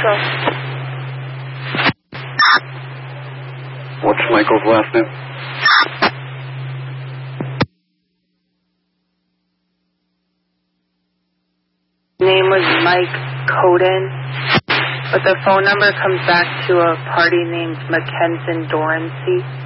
Central. What's Michael's last name? Name was Mike Coden, but the phone number comes back to a party named Mackenzie Dorancy.